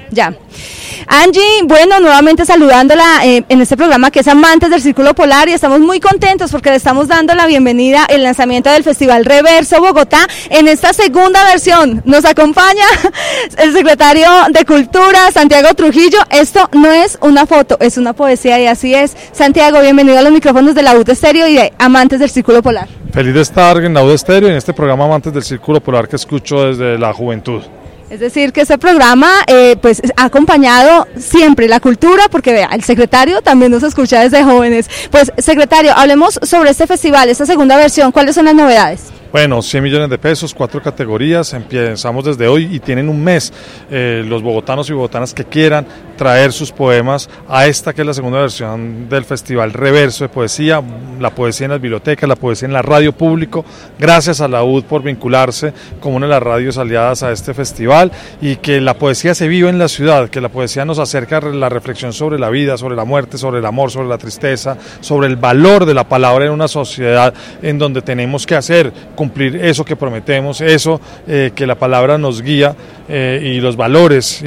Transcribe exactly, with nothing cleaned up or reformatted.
Ya. Angie, bueno, nuevamente saludándola eh, en este programa que es Amantes del Círculo Polar, y estamos muy contentos porque le estamos dando la bienvenida al lanzamiento del Festival Reverso Bogotá en esta segunda versión. Nos acompaña el secretario de Cultura, Santiago Trujillo. Esto no es una foto, es una poesía, y así es. Santiago, bienvenido a los micrófonos de la U T Estéreo y de Amantes del Círculo Polar. Feliz de estar en la U T Estéreo y en este programa Amantes del Círculo Polar que escucho desde la juventud. Es decir, que este programa eh, pues ha acompañado siempre la cultura, porque vea, el secretario también nos escucha desde jóvenes. Pues, secretario, hablemos sobre este festival, esta segunda versión. ¿Cuáles son las novedades? Bueno, cien millones de pesos, cuatro categorías, empezamos desde hoy y tienen un mes eh, los bogotanos y bogotanas que quieran traer sus poemas a esta que es la segunda versión del Festival Reverso de Poesía, la poesía en las bibliotecas, la poesía en la radio público, gracias a la U D por vincularse como una de las radios aliadas a este festival, y que la poesía se vive en la ciudad, que la poesía nos acerca a la reflexión sobre la vida, sobre la muerte, sobre el amor, sobre la tristeza, sobre el valor de la palabra en una sociedad en donde tenemos que hacer cumplir eso que prometemos, eso eh, que la palabra nos guía eh, y los valores